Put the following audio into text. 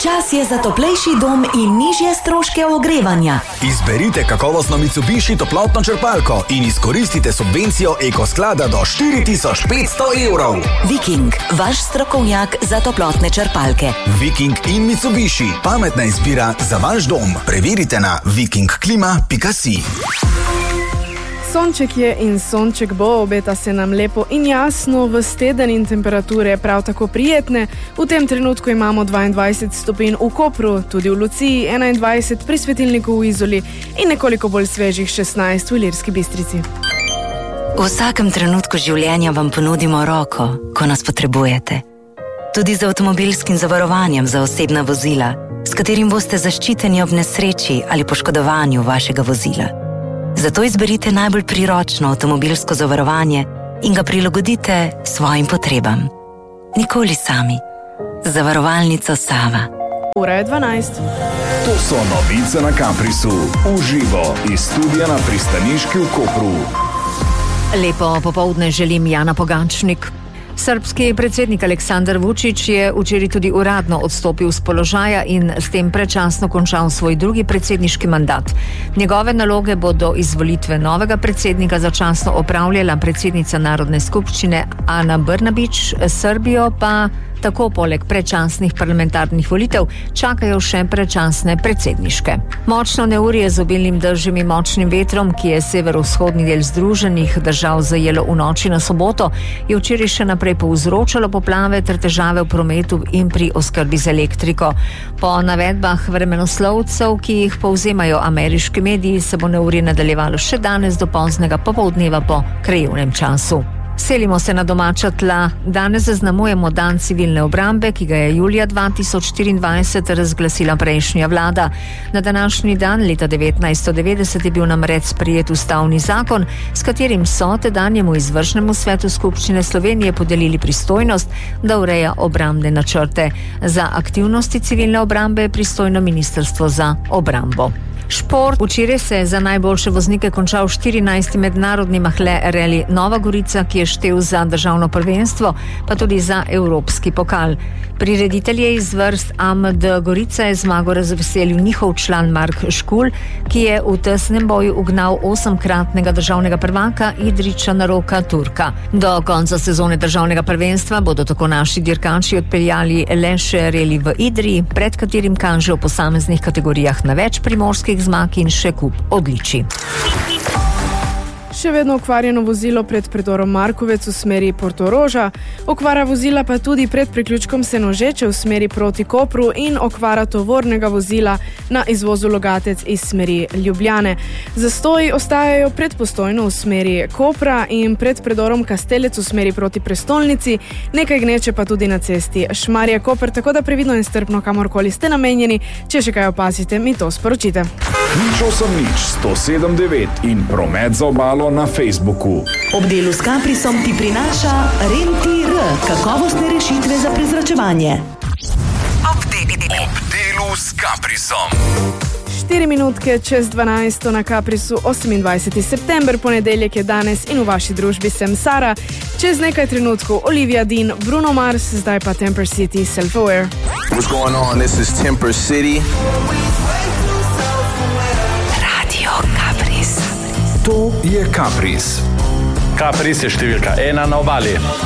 Čas je za toplejši dom in nižje stroške ogrevanja. Izberite kakovostno Mitsubishi toplotno črpalko in izkoristite subvencijo Ekosklada do 4500 evrov. Viking, vaš strokovnjak za toplotne črpalke. Viking in Mitsubishi, pametna izbira za vaš dom. Preverite na vikingklima.si. Sonček je in sonček bo, obeta se nam lepo in jasno, ves teden in temperature prav tako prijetne. V tem trenutku imamo 22 stopinj v Kopru, tudi v Luciji 21, pri svetilniku v Izoli in nekoliko bolj svežih 16 v Ilirski Bistrici. V vsakem trenutku življenja vam ponudimo roko, ko nas potrebujete. Tudi z avtomobilskim zavarovanjem za osebna vozila, s katerim boste zaščiteni ob nesreči ali poškodovanju vašega vozila. Zato izberite najbolj priročno avtomobilsko zavarovanje in ga prilagodite svojim potrebam. Nikoli sami. Zavarovalnica Sava. Ura je 12. To so novice na Caprisu. Uživo iz studia na pristaniški v Kopru. Lepo popoldne želim, Jana Pogačnik. Srbski predsednik Aleksandar Vučić je včeraj tudi uradno odstopil z položaja in s tem predčasno končal svoj drugi predsedniški mandat. Njegove naloge bo do izvolitve novega predsednika začasno opravljala predsednica Narodne skupščine Ana Brnabić, Srbijo pa tako poleg predčasnih parlamentarnih volitev čakajo še predčasne predsedniške. Močno neurje z obilnim dežjem in močnim vetrom, ki je severovzhodni del Združenih držav zajelo v noči na soboto, je včeraj še naprej povzročalo poplave ter težave v prometu in pri oskrbi z elektriko. Po navedbah vremenoslovcev, ki jih povzemajo ameriški mediji, se bo neurje nadaljevalo še danes do poznega popoldneva po krajevnem času. Selimo se na domača tla. Danes zaznamujemo dan civilne obrambe, ki ga je julija 2024 razglasila prejšnja vlada. Na današnji dan leta 1990 je bil namreč sprejet ustavni zakon, s katerim so tedanjemu izvršnemu svetu Skupščine Slovenije podelili pristojnost, da ureja obrambne načrte. Za aktivnosti civilne obrambe je pristojno Ministrstvo za obrambo. Šport. Včeraj se je za najboljše voznike končal 14. mednarodni mahle rally Nova Gorica, ki je štel za državno prvenstvo, pa tudi za evropski pokal. Prireditelje iz vrst AMD Gorica je zmago razveselil njihov član Mark Škul, ki je v tesnem boju ugnal 8-kratnega državnega prvaka Idričana Roka Turka. Do konca sezone državnega prvenstva bodo tako naši dirkači odpeljali le še rally v Idriji, pred katerim kaže v posameznih kategorijah na več primorskih zmag in še kup odličij. Še vedno okvarjeno vozilo pred predorom Markovec v smeri Portoroža, okvara vozila pa tudi pred priključkom Senožeče v smeri proti Kopru in okvara tovornega vozila na izvozu Logatec iz smeri Ljubljane. Zastoji ostajajo pred Postojno v smeri Kopra in pred predorom Kastelec v smeri proti prestolnici, nekaj gneče pa tudi na cesti Šmarje-Koper, tako da previdno in strpno kamorkoli ste namenjeni. Če še kaj opazite, mi to sporočite. Nič 107.9 in promet za obalo na Facebooku. Ob delu s Caprisom ti prinaša RENT-R, kakovostne rešitve za prezračevanje. Ob delu s Caprisom. 4 minutke čez 12 na Caprisu, 28. september, ponedeljek je danes in v vaši družbi sem Sara. Čez nekaj trenutkov Olivia Dean, Bruno Mars, zdaj pa Temper City, Self-Aware. What's going on? This is Temper City. To je Capris. Capris je številka 1 na obali.